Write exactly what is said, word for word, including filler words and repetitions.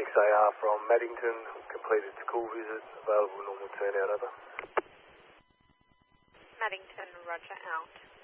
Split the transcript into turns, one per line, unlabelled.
A R from Maddington, completed school visit, available normal turnout, over.
Maddington, roger, out.